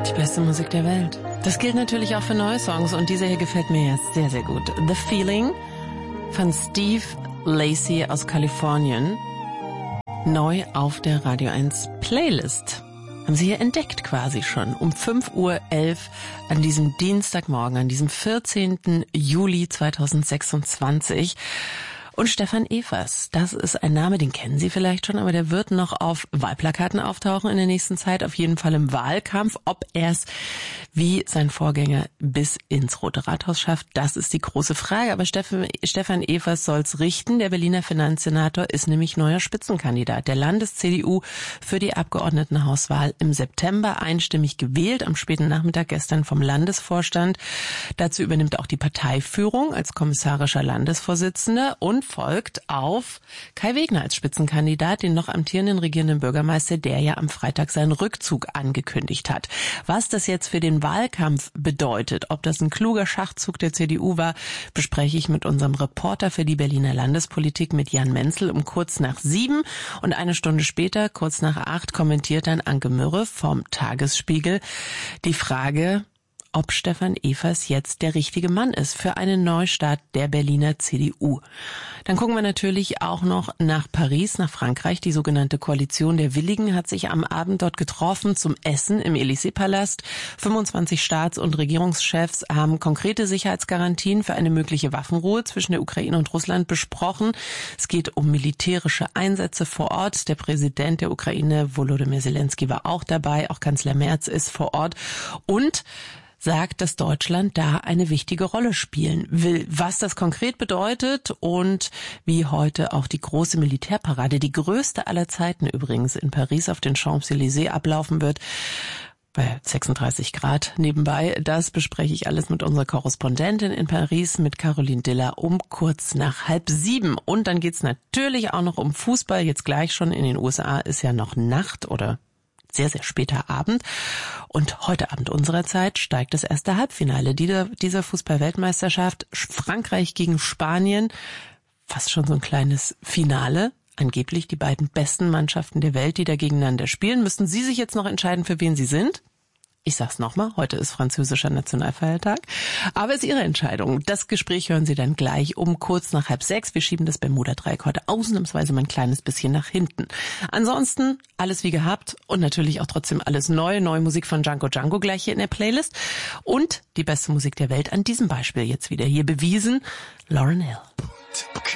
Beste Musik der Welt. Das gilt natürlich auch für neue Songs und dieser hier gefällt mir jetzt sehr, sehr gut. The Feeling von Steve Lacy aus Kalifornien. Neu auf der Radio 1 Playlist. Haben Sie hier entdeckt quasi schon um 5:11 Uhr an diesem Dienstagmorgen, an diesem 14. Juli 2026. Und Stefan Evers, das ist ein Name, den kennen Sie vielleicht schon, aber der wird noch auf Wahlplakaten auftauchen in der nächsten Zeit, auf jeden Fall im Wahlkampf. Ob er es wie sein Vorgänger bis ins Rote Rathaus schafft, das ist die große Frage. Aber Stefan Evers soll's richten. Der Berliner Finanzsenator ist nämlich neuer Spitzenkandidat der Landes-CDU für die Abgeordnetenhauswahl im September, einstimmig gewählt, am späten Nachmittag gestern vom Landesvorstand. Dazu übernimmt auch die Parteiführung als kommissarischer Landesvorsitzender und folgt auf Kai Wegner als Spitzenkandidat, den noch amtierenden regierenden Bürgermeister, der ja am Freitag seinen Rückzug angekündigt hat. Was das jetzt für den Wahlkampf bedeutet, ob das ein kluger Schachzug der CDU war, bespreche ich mit unserem Reporter für die Berliner Landespolitik, mit Jan Menzel, um kurz nach 7. Und eine Stunde später, kurz nach 8, kommentiert dann Anke Mürre vom Tagesspiegel die Frage, ob Stefan Evers jetzt der richtige Mann ist für einen Neustart der Berliner CDU. Dann gucken wir natürlich auch noch nach Paris, nach Frankreich. Die sogenannte Koalition der Willigen hat sich am Abend dort getroffen zum Essen im Élysée-Palast. 25 Staats- und Regierungschefs haben konkrete Sicherheitsgarantien für eine mögliche Waffenruhe zwischen der Ukraine und Russland besprochen. Es geht um militärische Einsätze vor Ort. Der Präsident der Ukraine, Volodymyr Zelensky, war auch dabei. Auch Kanzler Merz ist vor Ort. Und sagt, dass Deutschland da eine wichtige Rolle spielen will. Was das konkret bedeutet und wie heute auch die große Militärparade, die größte aller Zeiten übrigens in Paris auf den Champs-Élysées ablaufen wird, bei 36 Grad nebenbei, das bespreche ich alles mit unserer Korrespondentin in Paris, mit Caroline Diller, um kurz nach 6:30. Und dann geht's natürlich auch noch um Fußball. Jetzt gleich schon in den USA ist ja noch Nacht oder sehr, sehr später Abend. Und heute Abend unserer Zeit steigt das erste Halbfinale dieser Fußball-Weltmeisterschaft. Frankreich gegen Spanien. Fast schon so ein kleines Finale. Angeblich die beiden besten Mannschaften der Welt, die da gegeneinander spielen. Müssen Sie sich jetzt noch entscheiden, für wen Sie sind? Ich sag's nochmal, heute ist französischer Nationalfeiertag. Aber es ist Ihre Entscheidung. Das Gespräch hören Sie dann gleich um kurz nach 5:30. Wir schieben das Bermuda-Dreieck heute ausnahmsweise mal ein kleines bisschen nach hinten. Ansonsten alles wie gehabt und natürlich auch trotzdem alles neu. Neue Musik von Django Django gleich hier in der Playlist. Und die beste Musik der Welt an diesem Beispiel jetzt wieder hier bewiesen. Lauryn Hill. Okay.